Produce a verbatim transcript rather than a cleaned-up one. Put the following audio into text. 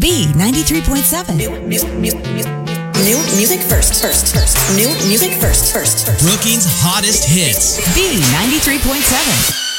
B ninety-three point seven. New, new, new, new, new music first, first, first. New music first, first, first. Brookings' hottest hits. B ninety-three point seven.